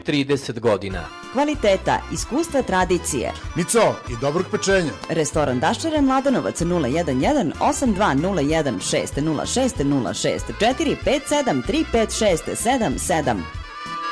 30 godina. Kvaliteta, iskustva, tradicije. Mico i dobrog pečenja. Restoran Daščare, Mladenovac 011 8201 606 06 064 57 356 77.